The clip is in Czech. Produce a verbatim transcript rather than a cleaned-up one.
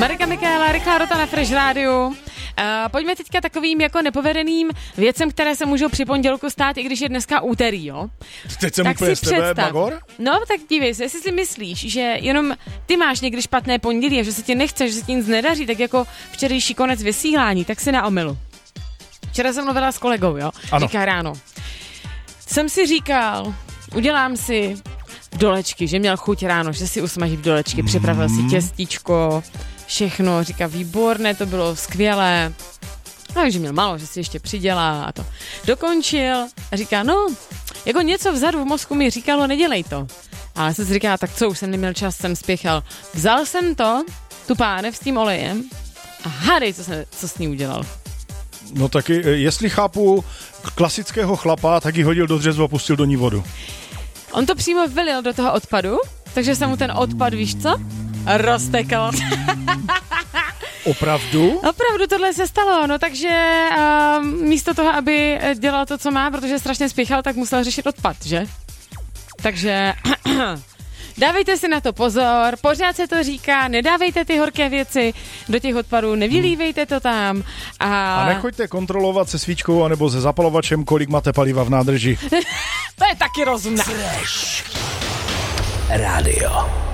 Marika Michaela, rychlá rota na Fresh Rádiu. Uh, pojďme teďka takovým jako nepovedeným věcem, které se můžou při pondělku stát, i když je dneska úterý, jo? Teď jsem úplně z tebe bagor? No, tak dívej se, jestli si myslíš, že jenom ty máš někdy špatné pondělí a že se ti nechce, že se ti nic nedaří, tak jako včerejší konec vysílání, tak si na omylu. Včera jsem mluvila s kolegou, jo? Ano. Říká ráno. Jsem si říkal, udělám si dolečky, že měl chuť ráno, že si usmaží v dolečky, připravil si těstíčko, všechno, říká výborné, to bylo skvělé. No, že měl málo, že si ještě přidělá a to. Dokončil a říká, no, jako něco vzadu v mozku mi říkalo, nedělej to. Ale já jsem si říkala, tak co, už jsem neměl čas, jsem spěchal. Vzal jsem to, tu pánev s tím olejem a hádej, co, jsem, co s ní udělal. No taky, jestli chápu klasického chlapa, tak ji hodil do dřezu a pustil do ní vodu. On to přímo vylil do toho odpadu, takže se mu ten odpad, víš co, roztekl. Opravdu? Opravdu tohle se stalo, no takže uh, místo toho, aby dělal to, co má, protože strašně spěchal, tak musel řešit odpad, že? Takže dávejte si na to pozor, pořád se to říká, nedávejte ty horké věci do těch odpadů, nevylívejte to tam. A, a nechoďte kontrolovat se svíčkou anebo se zapalovačem, kolik máte paliva v nádrži. To je taky rozumné. Fresh Radio.